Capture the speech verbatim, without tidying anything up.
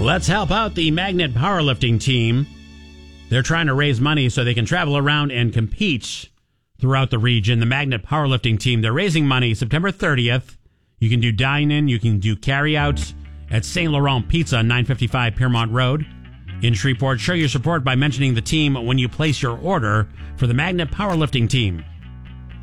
Let's help out the Magnet Powerlifting team. They're trying to raise money so they can travel around and compete throughout the region. The Magnet Powerlifting team, they're raising money September thirtieth. You can do dine-in, you can do carry-out at Saint Laurent Pizza, nine fifty-five Piermont Road in Shreveport. Show your support by mentioning the team when you place your order for the Magnet Powerlifting team.